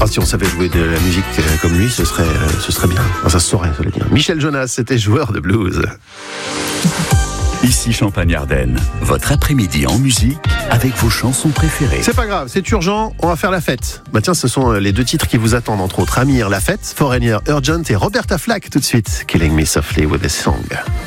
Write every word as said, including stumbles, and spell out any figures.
Ah, si on savait jouer de la musique comme lui, ce serait, ce serait bien. Enfin, ça se saurait, ça l'est bien. Michel Jonas, c'était joueur de blues. Ici Champagne-Ardenne, votre après-midi en musique avec vos chansons préférées. C'est pas grave, c'est urgent, on va faire la fête. Bah tiens, ce sont les deux titres qui vous attendent, entre autres Amir, La Fête, Foreigner, Urgent et Roberta Flack tout de suite. Killing Me Softly with a Song.